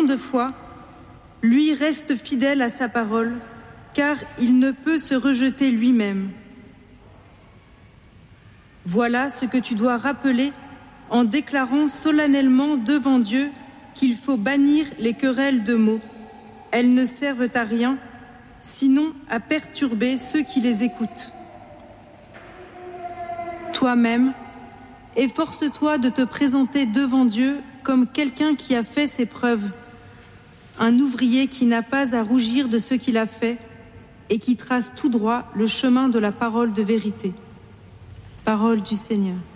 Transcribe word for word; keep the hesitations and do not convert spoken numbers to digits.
de foi, lui reste fidèle à sa parole, car il ne peut se rejeter lui-même. Voilà ce que tu dois rappeler en déclarant solennellement devant Dieu qu'il faut bannir les querelles de mots. Elles ne servent à rien, sinon à perturber ceux qui les écoutent. Toi-même, efforce-toi de te présenter devant Dieu comme quelqu'un qui a fait ses preuves, un ouvrier qui n'a pas à rougir de ce qu'il a fait et qui trace tout droit le chemin de la parole de vérité. Parole du Seigneur.